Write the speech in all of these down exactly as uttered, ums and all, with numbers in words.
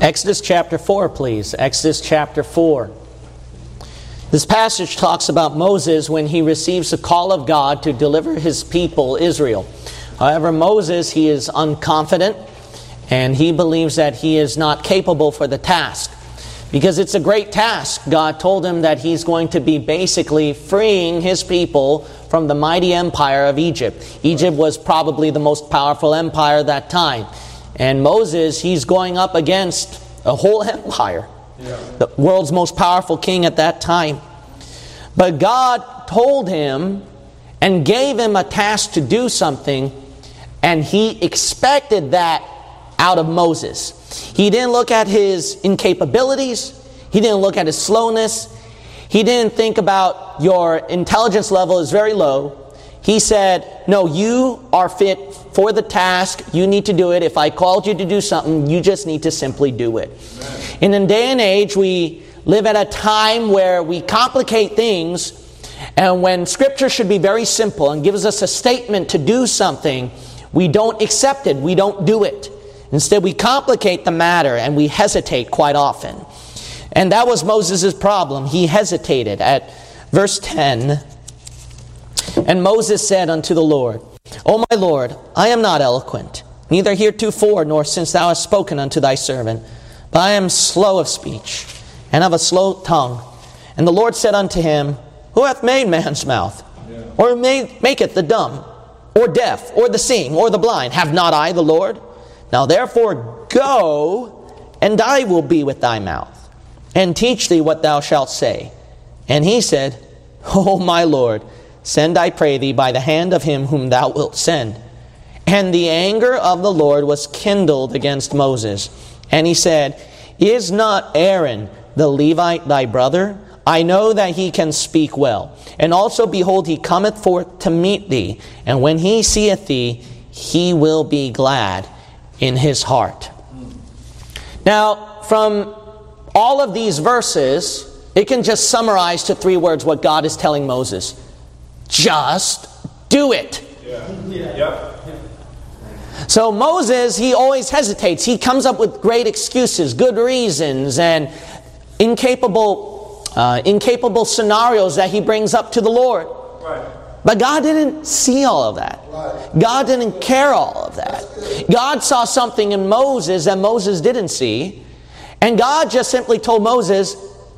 Exodus chapter four, please. Exodus chapter four. This passage talks about Moses when he receives the call of God to deliver his people, Israel. However, Moses, he is unconfident, and he believes that he is not capable for the task. Because it's a great task. God told him that he's going to be basically freeing his people from the mighty empire of Egypt. Egypt was probably the most powerful empire at that time. And Moses, he's going up against a whole empire. Yeah. The world's most powerful king at that time. But God told him and gave him a task to do something, and he expected that out of Moses. He didn't look at his incapabilities. He didn't look at his slowness. He didn't think about your intelligence level is very low. He said, no, you are fit for the task. You need to do it. If I called you to do something, you just need to simply do it. Amen. In a day and age, we live at a time where we complicate things, and when Scripture should be very simple and gives us a statement to do something, we don't accept it. We don't do it. Instead, we complicate the matter and we hesitate quite often. And that was Moses' problem. He hesitated. At verse ten, and Moses said unto the Lord, O my Lord, I am not eloquent, neither heretofore nor since thou hast spoken unto thy servant, but I am slow of speech, and of a slow tongue. And the Lord said unto him, Who hath made man's mouth? Yeah. Or made, maketh the dumb, or deaf, or the seeing, or the blind? Have not I the Lord? Now therefore go, and I will be with thy mouth, and teach thee what thou shalt say. And he said, O my Lord, send, I pray thee, by the hand of him whom thou wilt send. And the anger of the Lord was kindled against Moses. And he said, Is not Aaron the Levite thy brother? I know that he can speak well. And also, behold, he cometh forth to meet thee. And when he seeth thee, he will be glad in his heart. Now, from all of these verses, it can just summarize to three words what God is telling Moses. Just do it. Yeah. Yeah. Yep. So Moses, he always hesitates. He comes up with great excuses, good reasons, and incapable, uh, incapable scenarios that he brings up to the Lord. Right. But God didn't see all of that. Right. God didn't care all of that. God saw something in Moses that Moses didn't see. And God just simply told Moses,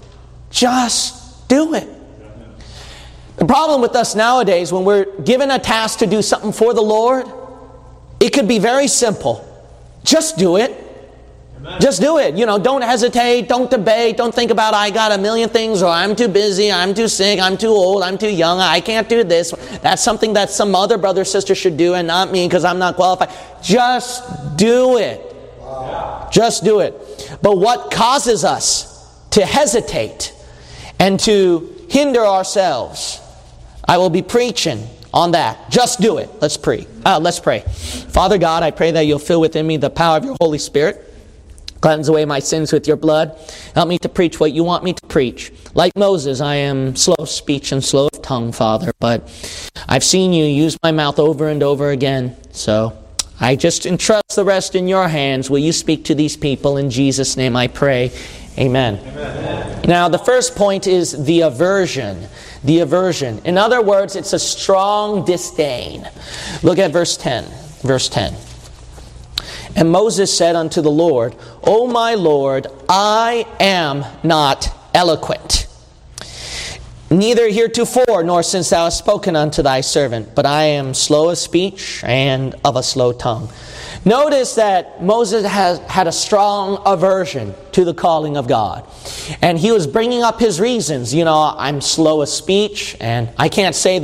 just do it. The problem with us nowadays, when we're given a task to do something for the Lord, it could be very simple. Just do it. Amen. Just do it. You know, don't hesitate, don't debate, don't think about I got a million things, or I'm too busy, I'm too sick, I'm too old, I'm too young, I can't do this. That's something that some other brother or sister should do and not me because I'm not qualified. Just do it. Wow. Just do it. But what causes us to hesitate and to hinder ourselves? I will be preaching on that. Just do it. Let's pray. Uh, let's pray. Father God, I pray that you'll fill within me the power of your Holy Spirit. Cleanse away my sins with your blood. Help me to preach what you want me to preach. Like Moses, I am slow of speech and slow of tongue, Father, but I've seen you use my mouth over and over again. So I just entrust the rest in your hands. Will you speak to these people? In Jesus' name I pray. Amen. Amen. Now, the first point is the aversion. The aversion. In other words, it's a strong disdain. Look at verse ten. Verse ten. And Moses said unto the Lord, O my Lord, I am not eloquent, neither heretofore nor since thou hast spoken unto thy servant, but I am slow of speech and of a slow tongue. Notice that Moses has had a strong aversion to the calling of God. And he was bringing up his reasons. You know, I'm slow of speech and I can't say